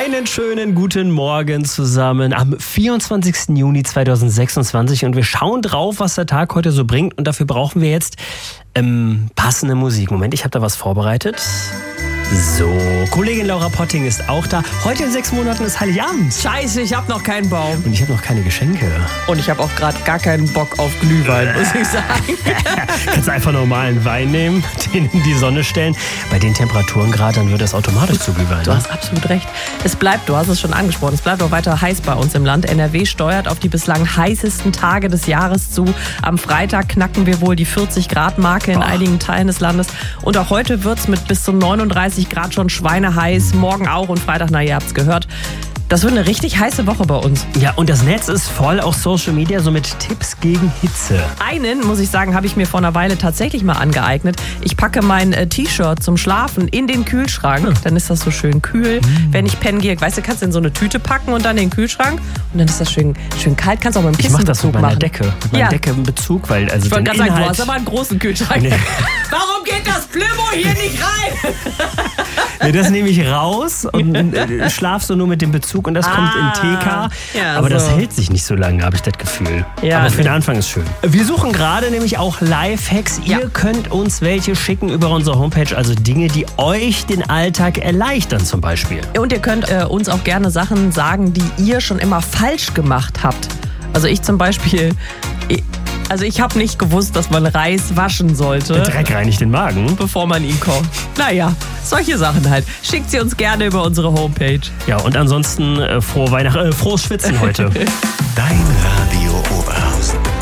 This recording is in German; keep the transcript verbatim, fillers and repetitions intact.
Einen schönen guten Morgen zusammen am vierundzwanzigsten Juni zweitausendsechsundzwanzig und wir schauen drauf, was der Tag heute so bringt und dafür brauchen wir jetzt ähm, passende Musik. Moment, ich habe da was vorbereitet. So, Kollegin Laura Potting ist auch da. Heute in sechs Monaten ist Heiligabend. Scheiße, ich habe noch keinen Baum. Und ich habe noch keine Geschenke. Und ich habe auch gerade gar keinen Bock auf Glühwein, muss ich sagen. Kannst einfach normalen Wein nehmen, den in die Sonne stellen. Bei den Temperaturen gerade, dann wird das automatisch zu Glühwein. Du hast absolut recht. Es bleibt, du hast es schon angesprochen, es bleibt auch weiter heiß bei uns im Land. N R W steuert auf die bislang heißesten Tage des Jahres zu. Am Freitag knacken wir wohl die vierzig Grad Marke in Boah. einigen Teilen des Landes. Und auch heute wird es mit bis zu neununddreißig Grad schon schweineheiß. Morgen auch und Freitag, na, ihr habt's gehört. Das wird eine richtig heiße Woche bei uns. Ja, und das Netz ist voll, auch Social Media, so mit Tipps gegen Hitze. Einen, muss ich sagen, habe ich mir vor einer Weile tatsächlich mal angeeignet. Ich packe mein äh, T-Shirt zum Schlafen in den Kühlschrank. Hm. Dann ist das so schön kühl. Hm. Wenn ich pennen gehe, weißt du, kannst du in so eine Tüte packen und dann in den Kühlschrank. Und dann ist das schön, schön kalt. Kannst auch mit dem Kissenbezug machen. Ich mache das mit meiner Decke. Mit meiner ja. Decke im Bezug, weil also ich wollte gerade sagen, du Inhalt... hast aber einen großen Kühlschrank. Nee. Warum geht das Plümo hier nicht rein? Nee, das nehme ich raus und äh, schlaf so nur mit dem Bezug und das ah, kommt in T K. Ja, aber so. Das hält sich nicht so lange, habe ich das Gefühl. Ja, aber für den Anfang ist schön. Wir suchen gerade nämlich auch Lifehacks. Ihr ja. könnt uns welche schicken über unsere Homepage, also Dinge, die euch den Alltag erleichtern zum Beispiel. Und ihr könnt äh, uns auch gerne Sachen sagen, die ihr schon immer falsch gemacht habt. Also ich zum Beispiel... Ich, Also ich habe nicht gewusst, dass man Reis waschen sollte. Der Dreck reinigt den Magen. Bevor man ihn kocht. Naja, solche Sachen halt. Schickt sie uns gerne über unsere Homepage. Ja, und ansonsten äh, frohe Weihnachten, äh, frohes Schwitzen heute. Dein Radio Oberhausen.